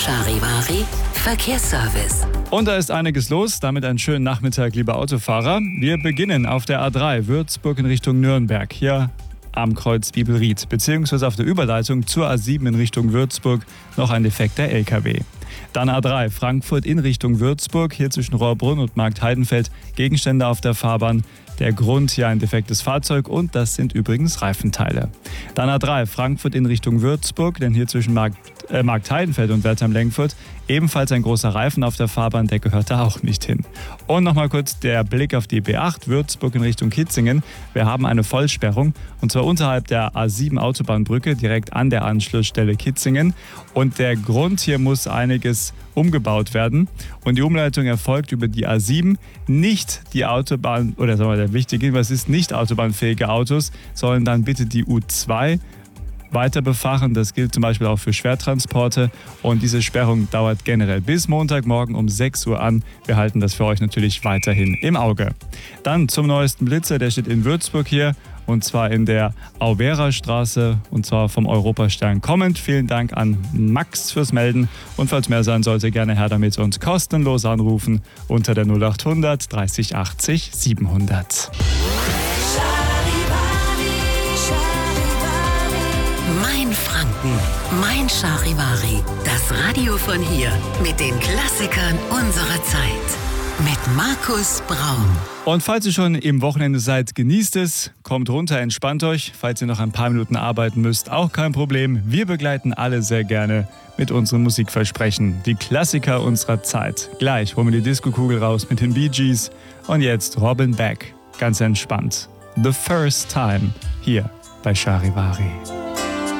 Charivari Verkehrsservice. Und da ist einiges los. Damit einen schönen Nachmittag, liebe Autofahrer. Wir beginnen auf der A3 Würzburg in Richtung Nürnberg. Hier am Kreuz Bibelried, beziehungsweise auf der Überleitung zur A7 in Richtung Würzburg noch ein defekter LKW. Dann A3 Frankfurt in Richtung Würzburg, hier zwischen Rohrbrunn und Marktheidenfeld Gegenstände auf der Fahrbahn. Der Grund hier ein defektes Fahrzeug und das sind übrigens Reifenteile. Dann A3 Frankfurt in Richtung Würzburg, denn hier zwischen Marktheidenfeld und Wertheim-Lenkfurt ebenfalls ein großer Reifen auf der Fahrbahn, der gehört da auch nicht hin. Und nochmal kurz der Blick auf die B8 Würzburg in Richtung Kitzingen. Wir haben eine Vollsperrung und zwar unterhalb der A7 Autobahnbrücke direkt an der Anschlussstelle Kitzingen. Und der Grund hier muss einiges umgebaut werden und die Umleitung erfolgt über die A7. Nicht die Autobahn, oder sagen wir der wichtige Hinweis ist, nicht autobahnfähige Autos sollen dann bitte die U2 weiter befahren. Das gilt zum Beispiel auch für Schwertransporte und diese Sperrung dauert generell bis Montagmorgen um 6 Uhr an. Wir halten das für euch natürlich weiterhin im Auge. Dann zum neuesten Blitzer, der steht in Würzburg hier und zwar in der Auvera-Straße und zwar vom Europastern kommend. Vielen Dank an Max fürs Melden und falls mehr sein sollte, gerne her damit uns kostenlos anrufen unter der 0800 30 80 700. Mein Franken, mein Charivari. Das Radio von hier mit den Klassikern unserer Zeit. Mit Markus Braun. Und falls ihr schon im Wochenende seid, genießt es, kommt runter, entspannt euch. Falls ihr noch ein paar Minuten arbeiten müsst, auch kein Problem. Wir begleiten alle sehr gerne mit unseren Musikversprechen. Die Klassiker unserer Zeit. Gleich holen wir die Disco-Kugel raus mit den Bee Gees. Und jetzt Robin Beck, ganz entspannt. The First Time, hier bei Charivari.